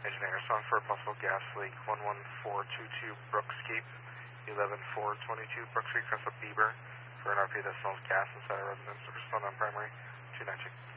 Engineer, respond for a possible gas leak, 11422 Brooks Cape, 11422 Brooks Creek, Crest of Bieber, for an RP that smells gas inside a residence. Respond on primary, 292.